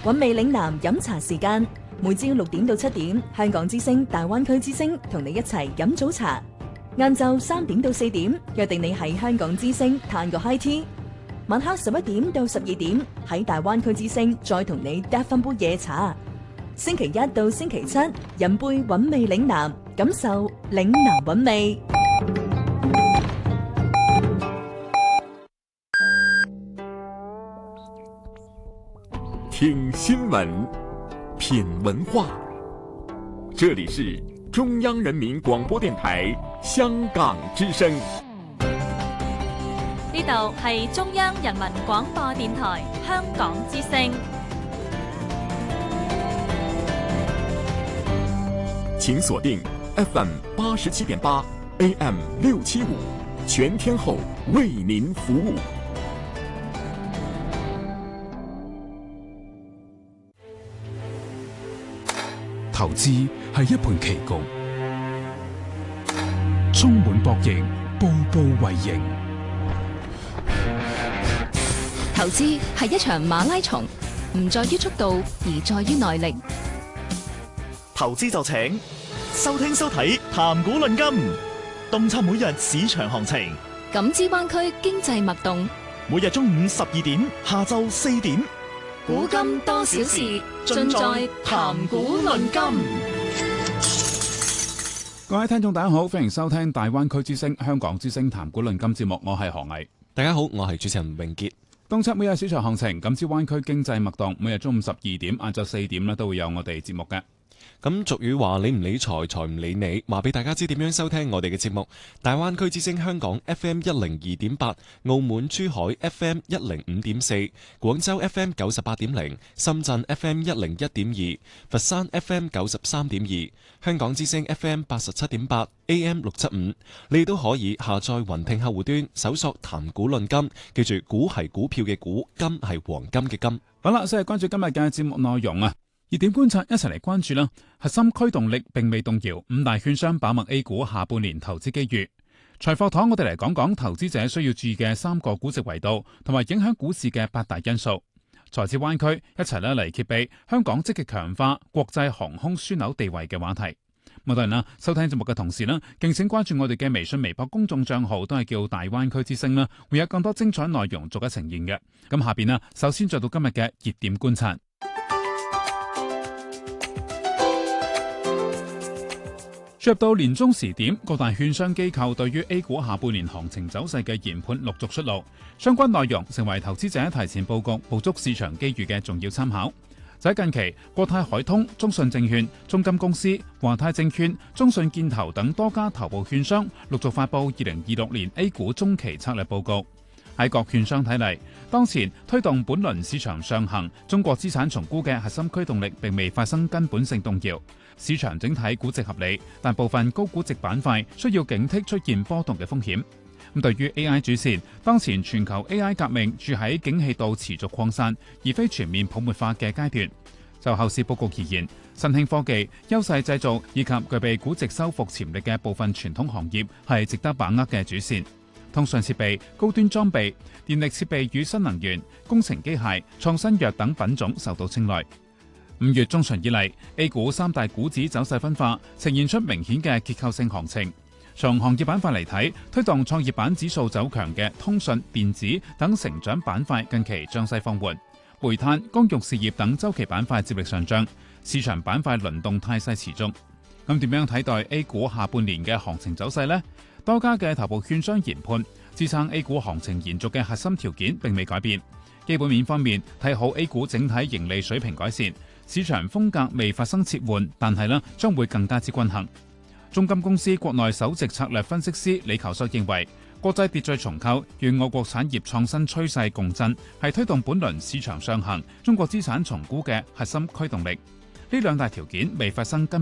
韻味嶺南飲茶時間，每朝6點到7點，香港之聲大灣區之聲同你一齊飲早茶。晏晝3點到4點，約定你喺香港之聲嘆個 high tea。晚黑11點到12點，喺大灣區之聲再同你嗒翻杯夜茶。星期一到星期七，飲杯韻味嶺南，感受嶺南韻味。 听新闻，品文化，这里是中央人民广播电台香港之声。 呢度係中央人民廣播電台香港之聲。 請鎖定 FM 87.8 AM 675，全天候為您服務。 投資係一盤棋局，充滿博弈，步步為營。 投資係一場馬拉松，唔在於速度，而在於耐力。 投資就請收聽收睇談股論金，洞察每日市場行情， 感知灣區經濟脈動。 每日中午12點，下晝4點。 古今多少事，盡在談股論金。 各位聽眾大家好，歡迎收聽大灣區之聲香港之聲談股論金節目，我係何毅。 大家好，我係主持人永傑。 洞察每日市場行情，感知灣區經濟脈動，每日中午12點、晏晝4點咧都會有我哋節目嘅。 咁俗語話，你唔理財，財唔理你。話俾大家知點樣收聽我哋嘅節目。大灣區之聲香港 FM 102.8，澳門珠海 FM 105.4，廣州 FM 98.0，深圳 FM 101.2，佛山 FM 93.2，香港之聲 FM 87.8 AM 675。你都可以下載雲聽客戶端，搜索談股論金。記住，股係股票嘅股，金係黃金嘅金。 好啦，先係關注今日嘅節目內容啊。熱點觀察，一齊嚟關注啦。核心驅動力並未動搖，五大券商把握 A 股下半年投資機遇。財貨堂我哋嚟講講投資者需要注意嘅3個估值維度，同埋影響股市嘅8大因素。財智灣區一齊嚟揭秘香港積極強化國際航空樞紐地位嘅話題。當然啦，收聽節目嘅同時呢，敬請關注我哋嘅微信、微博公眾賬號，都係叫大灣區之聲啦，會有更多精彩內容逐一呈現嘅。咁下邊呢，首先做到今日嘅熱點觀察。入到年中時點，各大券商機構對於 A 股下半年行情走勢嘅研判陸續出爐，相關內容成為投資者提前佈局、捕捉市場機遇嘅重要參考。就喺近期，國泰海通、中信證券、中金公司、華泰證券、中信建投等多家頭部券商陸續發布2026年 A 股中期策略報告。喺各券商睇嚟，當前推動本輪市場上行，中國資產重估嘅核心驅動力並未發生根本性動搖。市場整體估值合理，但部分高估值板塊需要警惕出現波動嘅風險。咁對於 AI 主線，當前全球 AI 革命處喺景氣度持續擴散，而非全面泡沫化嘅階段。就後市佈局而言，新興科技、優勢製造以及具備估值修復潛力嘅部分傳統行業係值得把握嘅主線。通訊設備、高端裝備、電力設備與新能源、工程機械、創新藥等品種受到青睞。5月中旬以嚟 ，A 股3大股指走勢分化，呈現出明顯嘅結構性行情。從行業板塊嚟睇，推動創業板指數走強嘅通訊、電子等成長板塊近期漲勢放緩，煤炭、公用事業等週期板塊接力上漲，市場板塊輪動態勢持續。咁點樣睇待 A 股下半年嘅行情走勢呢？多家嘅頭部券商研判，支撐 A 股行情延續嘅核心條件並未改變。基本面方面，睇好 A 股整體盈利水平改善，市場風格未發生切換，但係將會更加之均衡。中金公司國內首席策略分析師李求碩認為，國際秩序重構與我國產業創新趨勢共振，係推動本輪市場上行、中國資產重估嘅核心驅動力。呢兩大條件未發生根